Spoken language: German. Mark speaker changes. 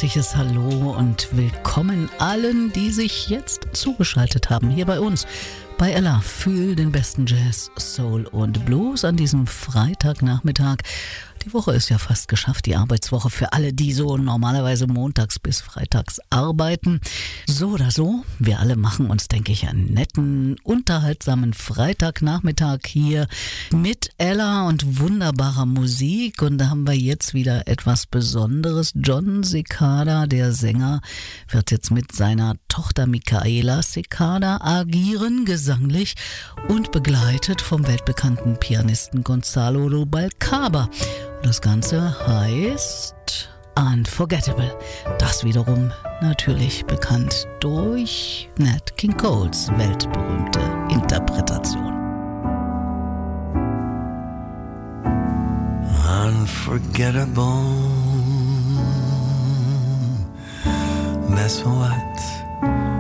Speaker 1: herzliches Hallo und willkommen allen, die sich jetzt zugeschaltet haben, hier bei uns. Bei Ella, fühl den besten Jazz, Soul und Blues an diesem Freitagnachmittag. Die Woche ist ja fast geschafft, die Arbeitswoche für alle, die so normalerweise montags bis freitags arbeiten. So oder so, wir alle machen uns, denke ich, einen netten, unterhaltsamen Freitagnachmittag hier mit Ella und wunderbarer Musik. Und da haben wir jetzt wieder etwas Besonderes. John Cicada, der Sänger, wird jetzt mit seiner Tochter Micaela Cicada agieren, gesanglich und begleitet vom weltbekannten Pianisten Gonzalo Rubalcaba. Das Ganze heißt Unforgettable. Das wiederum natürlich bekannt durch Nat King Coles weltberühmte Interpretation.
Speaker 2: Unforgettable. That's what